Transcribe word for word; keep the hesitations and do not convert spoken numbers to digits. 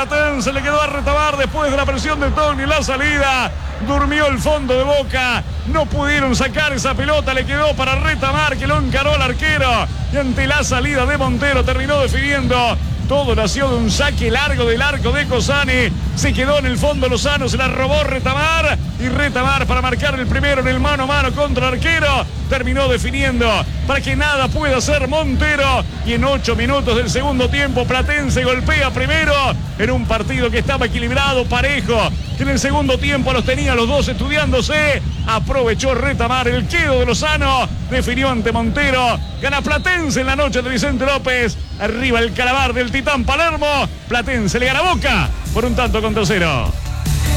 Platense, le quedó a Retamar después de la presión de Tony, la salida. Durmió el fondo de Boca, no pudieron sacar esa pelota, le quedó para Retamar, que lo encaró al arquero, y ante la salida de Montero terminó definiendo. Todo nació de un saque largo del arco de Cosani. Se quedó en el fondo Lozano, se la robó Retamar. Y Retamar, para marcar el primero en el mano a mano contra el arquero, terminó definiendo para que nada pueda hacer Montero. Y en ocho minutos del segundo tiempo, Platense golpea primero en un partido que estaba equilibrado, parejo, que en el segundo tiempo los tenía los dos estudiándose. Aprovechó Retamar el quedo de Lozano, definió ante Montero. Gana Platense en la noche de Vicente López. Arriba el Calabar del Titán Palermo. Platense le gana a Boca por un tanto contra cero.